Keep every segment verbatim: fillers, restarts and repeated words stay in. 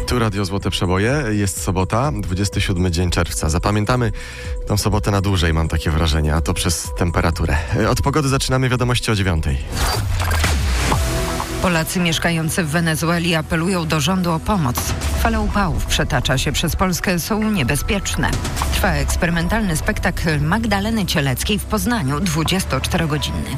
Tu Radio Złote Przeboje. Jest sobota, dwudziesty siódmy dzień czerwca. Zapamiętamy tą sobotę na dłużej, mam takie wrażenie, a to przez temperaturę. Od pogody zaczynamy wiadomości o dziewiątej. Polacy mieszkający w Wenezueli apelują do rządu o pomoc. Fala upałów przetacza się przez Polskę, są niebezpieczne. Trwa eksperymentalny spektakl Magdaleny Cieleckiej w Poznaniu, dwudziestoczterogodzinny.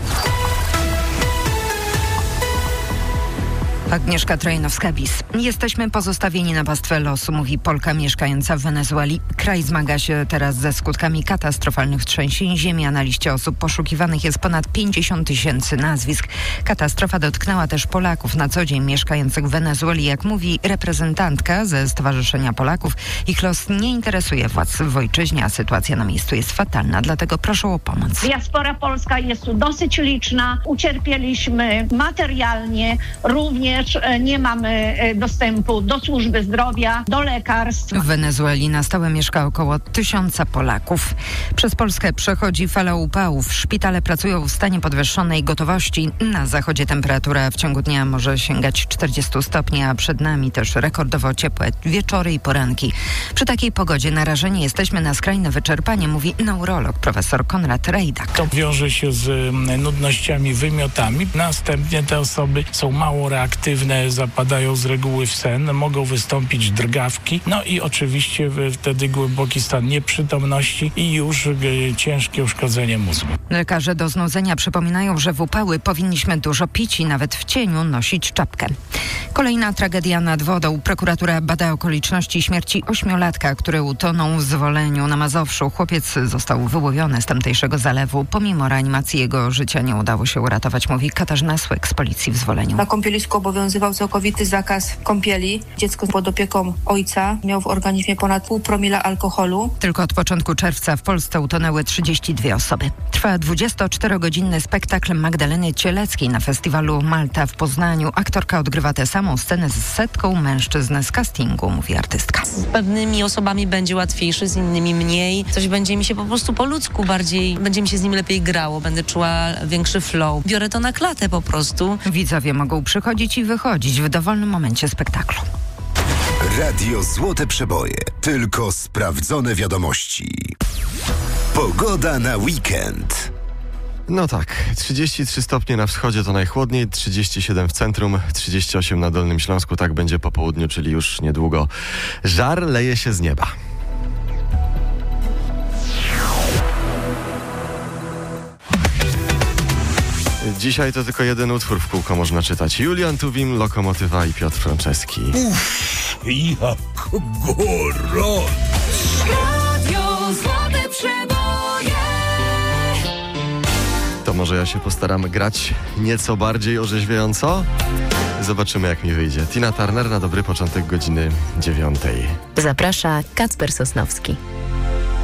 Agnieszka Trojanowska-Bis. Jesteśmy pozostawieni na pastwę losu, mówi Polka mieszkająca w Wenezueli. Kraj zmaga się teraz ze skutkami katastrofalnych trzęsień ziemi, a na liście osób poszukiwanych jest ponad pięćdziesiąt tysięcy nazwisk. Katastrofa dotknęła też Polaków na co dzień mieszkających w Wenezueli. Jak mówi reprezentantka ze Stowarzyszenia Polaków, ich los nie interesuje władz w ojczyźnie, a sytuacja na miejscu jest fatalna, dlatego proszą o pomoc. Diaspora polska jest tu dosyć liczna. Ucierpieliśmy materialnie, również nie mamy dostępu do służby zdrowia, do lekarstw. W Wenezueli na stałe mieszka około tysiąca Polaków. Przez Polskę przechodzi fala upałów. Szpitale pracują w stanie podwyższonej gotowości. Na zachodzie temperatura w ciągu dnia może sięgać czterdzieści stopni, a przed nami też rekordowo ciepłe wieczory i poranki. Przy takiej pogodzie narażeni jesteśmy na skrajne wyczerpanie, mówi neurolog profesor Konrad Rejdak. To wiąże się z nudnościami, wymiotami. Następnie te osoby są mało reaktywne, zapadają z reguły w sen, mogą wystąpić drgawki, no i oczywiście wtedy głęboki stan nieprzytomności i już ciężkie uszkodzenie mózgu. Lekarze do znudzenia przypominają, że w upały powinniśmy dużo pić i nawet w cieniu nosić czapkę. Kolejna tragedia nad wodą. Prokuratura bada okoliczności śmierci ośmiolatka, który utonął w Zwoleniu na Mazowszu. Chłopiec został wyłowiony z tamtejszego zalewu. Pomimo reanimacji jego życia nie udało się uratować, mówi Katarzyna Słek z policji w Zwoleniu. Na kąpielisku obowiązywał całkowity zakaz kąpieli. Dziecko pod opieką ojca miał w organizmie ponad pół promila alkoholu. Tylko od początku czerwca w Polsce utonęły trzydzieści dwie osoby. Trwa dwudziestoczterogodzinny spektakl Magdaleny Cieleckiej na festiwalu Malta w Poznaniu. Aktorka odgrywa tę samą scenę z setką mężczyzn z castingu, mówi artystka. Z pewnymi osobami będzie łatwiejszy, z innymi mniej. Coś będzie mi się po prostu po ludzku bardziej, będzie mi się z nim lepiej grało, będę czuła większy flow. Biorę to na klatę po prostu. Widzowie mogą przychodzić i wychodzić w dowolnym momencie spektaklu. Radio Złote Przeboje. Tylko sprawdzone wiadomości. Pogoda na weekend. No tak, trzydzieści trzy stopnie na wschodzie to najchłodniej, trzydzieści siedem w centrum, trzydzieści osiem na Dolnym Śląsku, tak będzie po południu, czyli już niedługo. Żar leje się z nieba. Dzisiaj to tylko jeden utwór w kółko można czytać. Julian Tuwim, Lokomotywa i Piotr Franceski. Uff, jak gorąco! Radio Złote Przeboje. To może ja się postaram grać nieco bardziej orzeźwiająco? Zobaczymy, jak mi wyjdzie. Tina Turner na dobry początek godziny dziewiątej. Zaprasza Kacper Sosnowski.